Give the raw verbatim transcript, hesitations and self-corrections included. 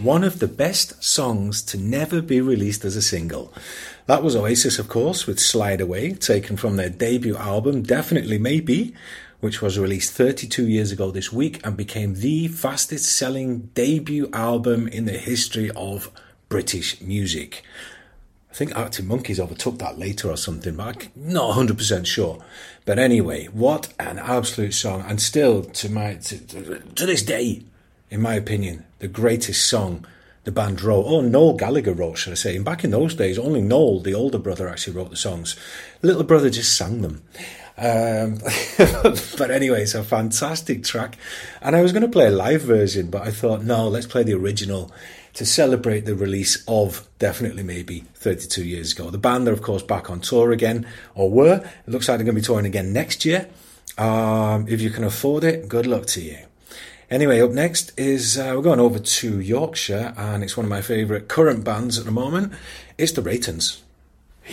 one of the best songs to never be released as a single. That was Oasis, of course, with Slide Away, taken from their debut album, Definitely Maybe, which was released thirty-two years ago this week and became the fastest-selling debut album in the history of British music. I think Arctic Monkeys overtook that later or something, but I'm not one hundred percent sure. But anyway, what an absolute song. And still, to my to, to this day, in my opinion, the greatest song the band wrote. Oh, Noel Gallagher wrote, should I say. And back in those days, only Noel, the older brother, actually wrote the songs. The little brother just sang them. Um, but anyway, it's a fantastic track. And I was going to play a live version, but I thought, no, let's play the original to celebrate the release of Definitely Maybe thirty-two years ago. The band are, of course, back on tour again, or were. It looks like they're going to be touring again next year. Um, if you can afford it, good luck to you. Anyway, up next is, uh, we're going over to Yorkshire, and it's one of my favourite current bands at the moment. It's the Raytons.